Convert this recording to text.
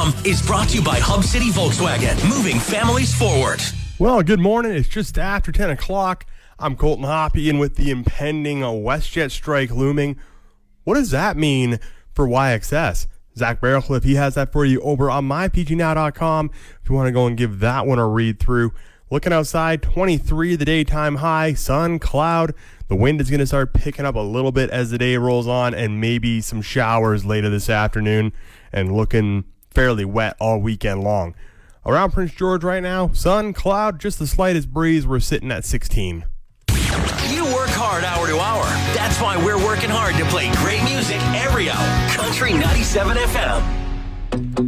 CountryNow.com is brought to you by Hub City Volkswagen, moving families forward. Well, good morning. It's just after 10 o'clock. I'm Colton Hoppy, and with the impending WestJet strike looming, what does that mean for YXS? Zach Barrelcliff, he has that for you over on mypgnow.com if you want to go and give that one a read through. Looking outside, 23 the daytime high, sun, cloud. The wind is going to start picking up a little bit as the day rolls on, and maybe some showers later this afternoon, and looking fairly wet all weekend long. Around Prince George right now, sun, cloud, just the slightest breeze. We're sitting at 16. You work hard hour to hour. That's why we're working hard to play great music every hour. Country 97 FM.